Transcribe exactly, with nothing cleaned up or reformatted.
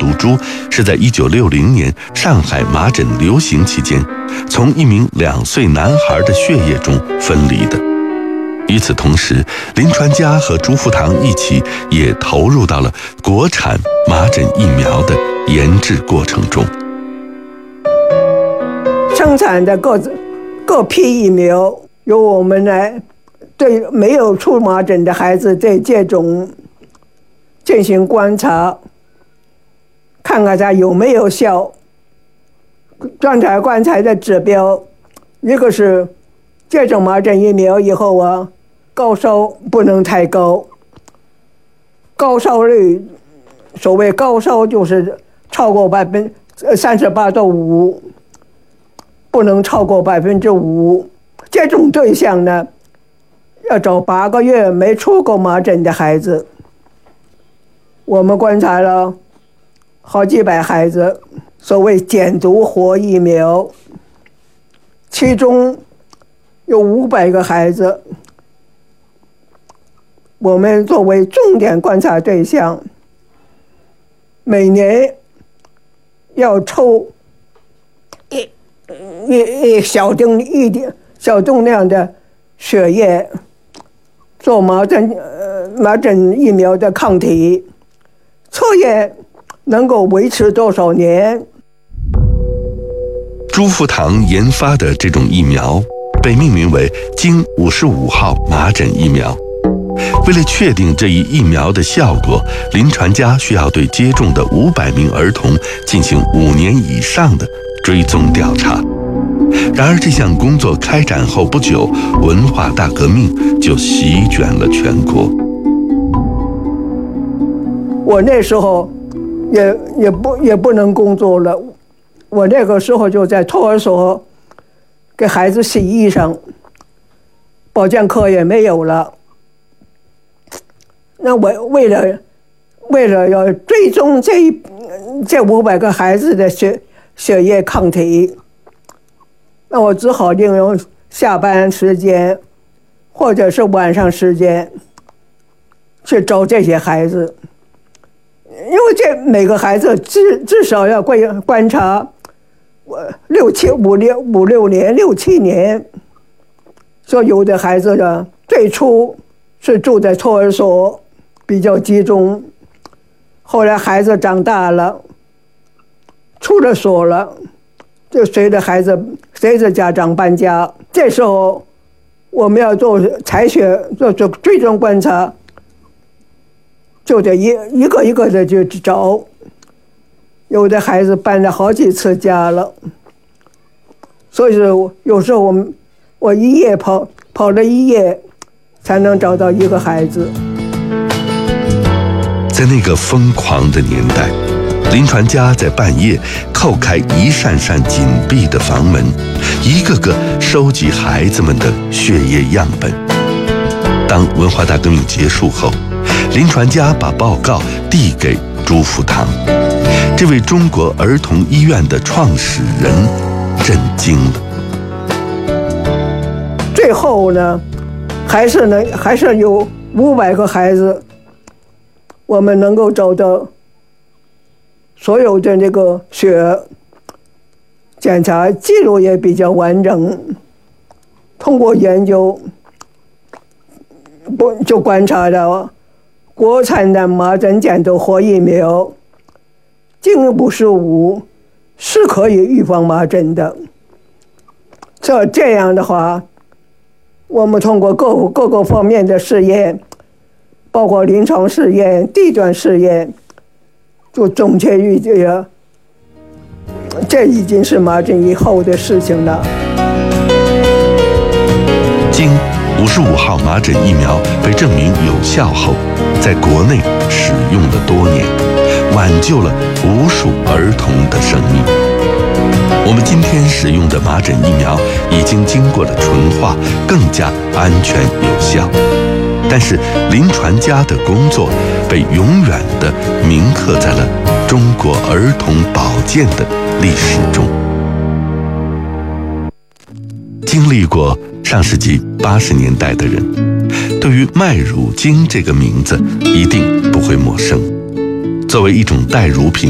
毒株是在一九六零年上海麻疹流行期间，从一名两岁男孩的血液中分离的。与此同时，林传家和朱福堂一起也投入到了国产麻疹疫苗的研制过程中。 生产的各各批疫苗由我们来对没有出麻疹的孩子对接种进行观察，看看它有没有效。观察观察的指标，一个是接种麻疹疫苗以后啊，高烧不能太高，高烧率，所谓高烧就是超过百分三十八度五，不能超过百分之五。接种对象呢，要找八个月没出过麻疹的孩子。我们观察了好几百孩子，所谓减毒活疫苗，其中有五百个孩子，我们作为重点观察对象，每年要抽一一一小定一点小动量的血液，做麻疹呃麻疹疫苗的抗体测验，能够维持多少年？ 朱福堂研发的这种疫苗被命名为京五十五号麻疹疫苗。为了确定这一疫苗的效果，林传家需要对接种的五百名儿童进行五年以上的追踪调查。然而这项工作开展后不久，文化大革命就席卷了全国。 我那时候也也不也不能工作了，我那个时候就在托儿所给孩子洗衣裳，保健课也没有了。那我为了为了要追踪这一这五百个孩子的血血液抗体，那我只好利用下班时间或者是晚上时间去找这些孩子。因为这每个孩子至至少要观观察我六七五六五六年六七年，所以有的孩子呢，最初是住在托儿所比较集中，后来孩子长大了，出了所了，就随着孩子随着家长搬家，这时候我们要做采血做做追踪观察，就得一一个一个的去找，有的孩子搬了好几次家了，所以说有时候我们我一夜跑跑了一夜，才能找到一个孩子。 在那个疯狂的年代，林传家在半夜叩开一扇扇紧闭的房门，一个个收集孩子们的血液样本。当文化大革命结束后，林传家把报告递给朱福堂，这位中国儿童医院的创始人震惊了。 最后呢，还是呢，还是有五百个孩子，我们能够找到所有的这个血检查记录也比较完整，通过研究不就观察到国产的麻疹减毒活疫苗京五十五是可以预防麻疹的。这这样的话，我们通过各各个方面的试验，包括临床试验、地段试验，就准确预计，这已经是麻疹以后的事情了。 京五十五号麻疹疫苗被证明有效后，在国内使用了多年，挽救了无数儿童的生命。我们今天使用的麻疹疫苗已经经过了纯化，更加安全有效。但是林传家的工作被永远地铭刻在了中国儿童保健的历史中。经历过上世纪八十年代的人，对于麦乳精这个名字一定不会陌生。作为一种代乳品，